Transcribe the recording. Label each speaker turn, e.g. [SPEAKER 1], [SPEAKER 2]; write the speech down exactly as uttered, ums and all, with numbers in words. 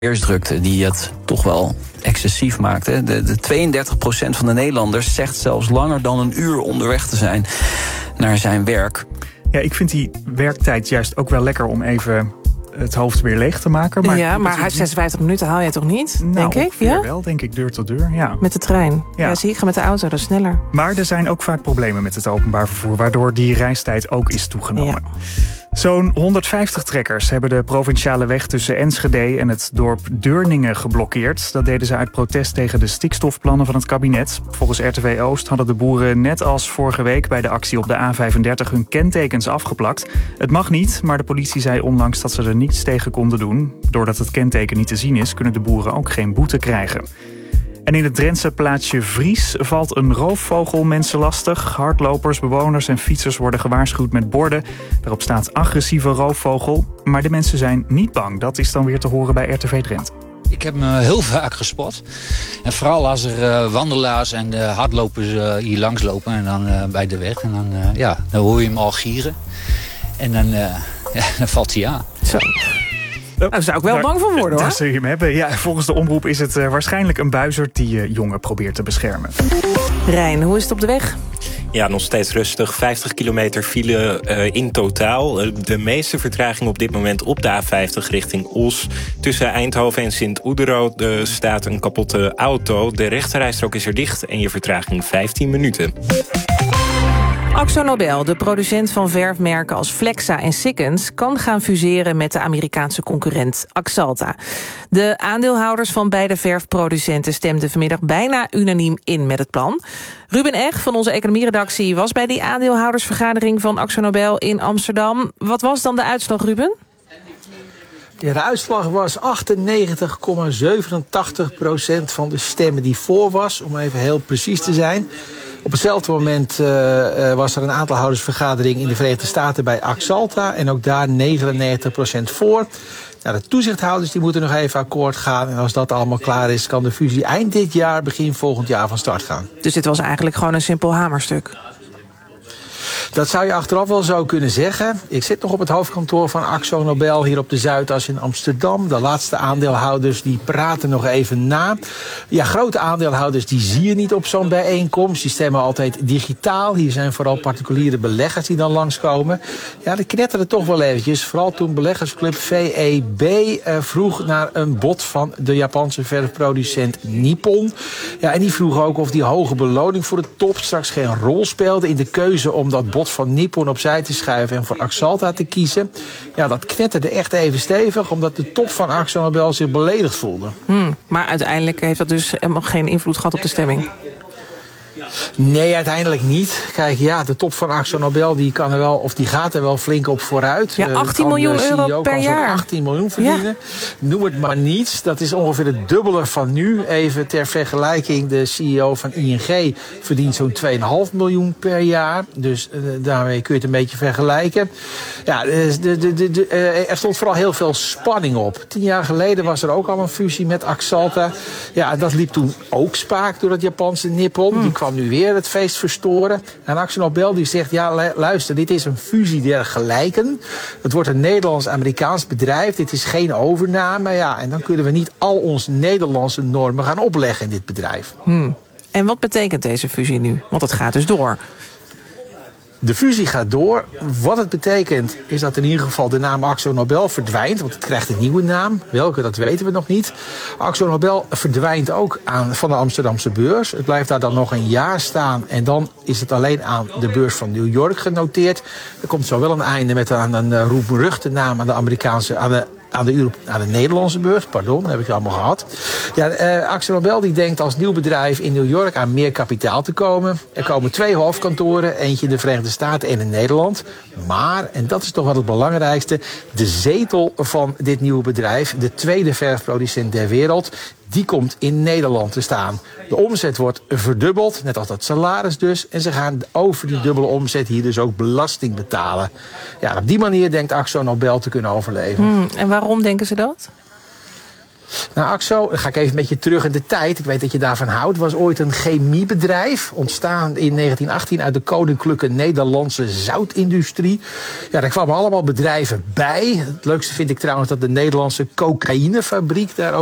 [SPEAKER 1] verkeersdrukte die het toch wel excessief maakt. Hè. De, de tweeëndertig procent van de Nederlanders zegt zelfs langer dan een uur onderweg te zijn naar zijn werk.
[SPEAKER 2] Ja, ik vind die werktijd juist ook wel lekker om even het hoofd weer leeg te maken. Maar
[SPEAKER 3] ja, maar zesenvijftig minuten haal je toch niet,
[SPEAKER 2] nou,
[SPEAKER 3] denk ik? Ja,
[SPEAKER 2] wel, denk ik, deur tot deur, ja.
[SPEAKER 3] Met de trein.
[SPEAKER 2] Ja.
[SPEAKER 3] Ja, zie je, ga met de auto, dat is sneller.
[SPEAKER 2] Maar er zijn ook vaak problemen met het openbaar vervoer, waardoor die reistijd ook is toegenomen. Ja. Zo'n honderdvijftig trekkers hebben de provinciale weg tussen Enschede en het dorp Deurningen geblokkeerd. Dat deden ze uit protest tegen de stikstofplannen van het kabinet. Volgens R T V Oost hadden de boeren net als vorige week bij de actie op de A vijfendertig hun kentekens afgeplakt. Het mag niet, maar de politie zei onlangs dat ze er niets tegen konden doen. Doordat het kenteken niet te zien is, kunnen de boeren ook geen boete krijgen. En in het Drentse plaatsje Vries valt een roofvogel mensen lastig. Hardlopers, bewoners en fietsers worden gewaarschuwd met borden. Daarop staat agressieve roofvogel. Maar de mensen zijn niet bang. Dat is dan weer te horen bij R T V Drenthe.
[SPEAKER 4] Ik heb hem heel vaak gespot. En vooral als er uh, wandelaars en uh, hardlopers uh, hier langslopen en dan uh, bij de weg. En dan, uh, ja, dan hoor je hem al gieren. En dan, uh, ja, dan valt hij aan.
[SPEAKER 3] Zo. Nou, daar zou ik wel
[SPEAKER 2] daar,
[SPEAKER 3] bang voor worden, hoor.
[SPEAKER 2] Daar zul je hem hebben. Ja, volgens de omroep is het uh, waarschijnlijk een buizerd die uh, jongen probeert te beschermen.
[SPEAKER 3] Rijn, hoe is het op de weg?
[SPEAKER 5] Ja, nog steeds rustig. vijftig kilometer file uh, in totaal. Uh, de meeste vertraging op dit moment op de A vijftig richting Os. Tussen Eindhoven en Sint-Oederode uh, staat een kapotte auto. De rechterrijstrook is er dicht en je vertraging vijftien minuten.
[SPEAKER 3] AkzoNobel, de producent van verfmerken als Flexa en Sikkens, kan gaan fuseren met de Amerikaanse concurrent Axalta. De aandeelhouders van beide verfproducenten stemden vanmiddag bijna unaniem in met het plan. Ruben Eg van onze economieredactie was bij die aandeelhoudersvergadering van AkzoNobel in Amsterdam. Wat was dan de uitslag, Ruben?
[SPEAKER 6] Ja, de uitslag was achtennegentig komma zevenentachtig procent van de stemmen die voor was, om even heel precies te zijn. Op hetzelfde moment uh, uh, was er een aandeelhoudersvergadering in de Verenigde Staten bij Axalta. En ook daar negenennegentig procent voor. Nou, de toezichthouders die moeten nog even akkoord gaan. En als dat allemaal klaar is, kan de fusie eind dit jaar, begin volgend jaar van start gaan.
[SPEAKER 3] Dus dit was eigenlijk gewoon een simpel hamerstuk?
[SPEAKER 6] Dat zou je achteraf wel zo kunnen zeggen. Ik zit nog op het hoofdkantoor van AkzoNobel hier op de Zuidas in Amsterdam. De laatste aandeelhouders die praten nog even na. Ja, grote aandeelhouders die zie je niet op zo'n bijeenkomst. Die stemmen altijd digitaal. Hier zijn vooral particuliere beleggers die dan langskomen. Ja, dat knetterde toch wel eventjes. Vooral toen beleggersclub V E B eh, vroeg naar een bod van de Japanse verfproducent Nippon. Ja, en die vroeg ook of die hoge beloning voor de top straks geen rol speelde in de keuze om dat bod van Nippon opzij te schuiven en voor Axalta te kiezen. Ja, dat knetterde echt even stevig, omdat de top van AkzoNobel zich beledigd voelde.
[SPEAKER 3] Hmm, maar uiteindelijk heeft dat dus helemaal geen invloed gehad op de stemming.
[SPEAKER 6] Nee, uiteindelijk niet. Kijk, ja, de top van AkzoNobel die kan er wel, of die gaat er wel flink op vooruit.
[SPEAKER 3] Ja, achttien miljoen euro per jaar.
[SPEAKER 6] achttien miljoen verdienen. Ja. Noem het maar niets. Dat is ongeveer het dubbele van nu. Even ter vergelijking, de C E O van I N G verdient zo'n twee komma vijf miljoen per jaar. Dus uh, daarmee kun je het een beetje vergelijken. Ja, de, de, de, de, uh, er stond vooral heel veel spanning op. Tien jaar geleden was er ook al een fusie met Axalta. Ja, dat liep toen ook spaak door het Japanse Nippon. Hmm. Die kwam nu weer het feest verstoren. En AkzoNobel die zegt, ja luister, dit is een fusie der gelijken. Het wordt een Nederlands-Amerikaans bedrijf. Dit is geen overname. Ja, en dan kunnen we niet al onze Nederlandse normen gaan opleggen in dit bedrijf.
[SPEAKER 3] Hmm. En wat betekent deze fusie nu? Want het gaat dus door.
[SPEAKER 6] De fusie gaat door. Wat het betekent is dat in ieder geval de naam AkzoNobel verdwijnt. Want het krijgt een nieuwe naam. Welke, dat weten we nog niet. AkzoNobel verdwijnt ook aan, van de Amsterdamse beurs. Het blijft daar dan nog een jaar staan. En dan is het alleen aan de beurs van New York genoteerd. Er komt zo wel een einde met een, een roemruchte naam aan de Amerikaanse... Aan de, Aan de, Europe, aan de Nederlandse beurs, pardon, dat heb ik allemaal gehad. Ja, uh, AkzoNobel die denkt als nieuw bedrijf in New York aan meer kapitaal te komen. Er komen twee hoofdkantoren, eentje in de Verenigde Staten en in Nederland. Maar, en dat is toch wel het belangrijkste, de zetel van dit nieuwe bedrijf, de tweede verfproducent der wereld, die komt in Nederland te staan. De omzet wordt verdubbeld, net als dat salaris dus. En ze gaan over die dubbele omzet hier dus ook belasting betalen. Ja, op die manier denkt AkzoNobel te kunnen overleven.
[SPEAKER 3] Hmm, en waarom denken ze dat?
[SPEAKER 6] Nou, Akzo, dan ga ik even met je terug in de tijd. Ik weet dat je daarvan houdt. Was ooit een chemiebedrijf. Ontstaan in negentien achttien uit de Koninklijke Nederlandse Zoutindustrie. Ja, daar kwamen allemaal bedrijven bij. Het leukste vind ik trouwens dat de Nederlandse cocaïnefabriek daar ook